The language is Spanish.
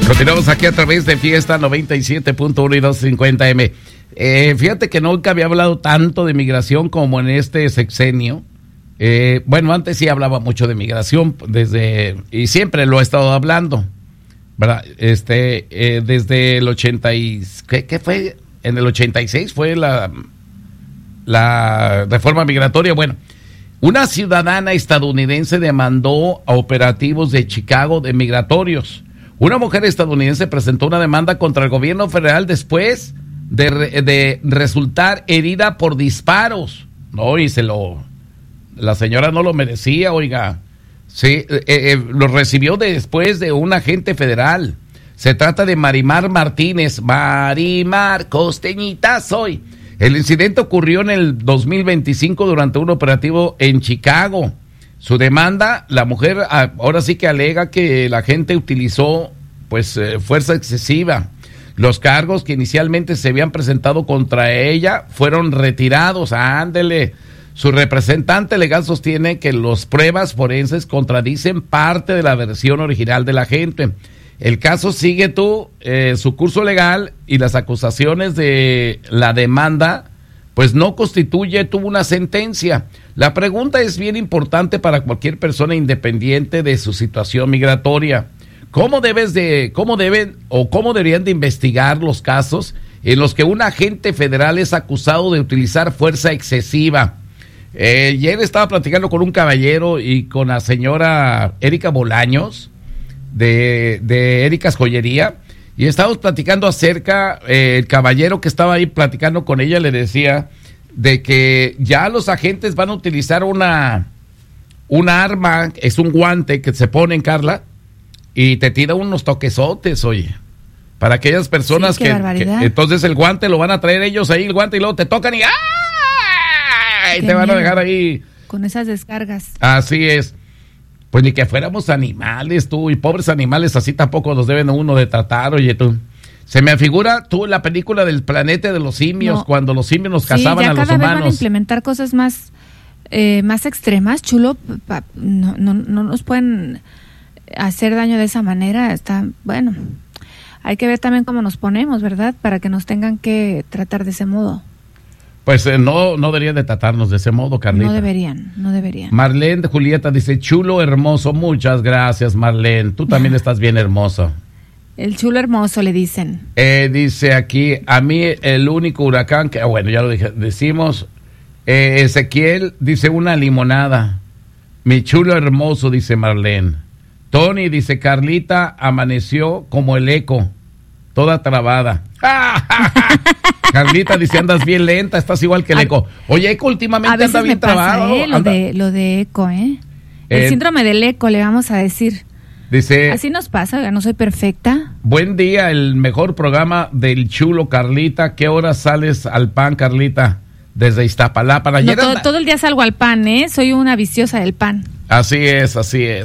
Continuamos aquí a través de Fiesta 97.1 y 250M. Fíjate que nunca había hablado tanto de migración como en este sexenio. Bueno, antes sí hablaba mucho de migración y siempre lo he estado hablando, ¿verdad? Desde el 80 ¿qué fue? En el 86 fue la reforma migratoria. Bueno, una ciudadana estadounidense demandó a operativos de Chicago de migratorios. Una mujer estadounidense presentó una demanda contra el gobierno federal después de resultar herida por disparos. No, y la señora no lo merecía, oiga. Sí, lo recibió después de un agente federal. Se trata de Marimar Martínez. Marimar, costeñita soy. El incidente ocurrió en el 2025 durante un operativo en Chicago. Su demanda, la mujer ahora sí que alega que la gente utilizó fuerza excesiva. Los cargos que inicialmente se habían presentado contra ella fueron retirados. Ándele. Su representante legal sostiene que las pruebas forenses contradicen parte de la versión original de la gente. El caso sigue su curso legal y las acusaciones de la demanda pues no constituye una sentencia. La pregunta es bien importante para cualquier persona independiente de su situación migratoria. ¿Cómo deberían de investigar los casos en los que un agente federal es acusado de utilizar fuerza excesiva? Ayer estaba platicando con un caballero y con la señora Erika Bolaños de Erika's Joyería, y estábamos platicando acerca, el caballero que estaba ahí platicando con ella le decía de que ya los agentes van a utilizar una arma, es un guante que se ponen, Carla, y te tira unos toquesotes, oye, para aquellas personas que entonces el guante lo van a traer ellos ahí, el guante, y luego te tocan y ¡ay! Te van a dejar ahí. Con esas descargas. Así es. Pues ni que fuéramos animales, y pobres animales así tampoco los deben uno de tratar, oye, tú. Se me afigura la película del planeta de los simios, cuando los simios nos cazaban a los humanos. Sí, ya cada vez van a implementar cosas más extremas, chulo. No nos pueden hacer daño de esa manera. Bueno, hay que ver también cómo nos ponemos, ¿verdad? Para que nos tengan que tratar de ese modo. Pues no deberían de tratarnos de ese modo, Carlita. No deberían. Marlene Julieta dice, chulo hermoso, muchas gracias, Marlene. Tú también estás bien hermoso. El chulo hermoso le dicen. Dice aquí, a mí el único huracán que, bueno, ya lo decimos, Ezequiel dice una limonada. Mi chulo hermoso, dice Marlene. Tony dice, Carlita amaneció como el eco, toda trabada. Carlita dice, andas bien lenta, estás igual que el eco. Oye, Eco últimamente anda bien trabado. Lo de eco, el síndrome del eco, le vamos a decir. Dice, así nos pasa, no soy perfecta. Buen día, el mejor programa del chulo, Carlita. ¿Qué hora sales al pan, Carlita? Desde Iztapalapa. Todo el día salgo al pan, soy una viciosa del pan. Así es.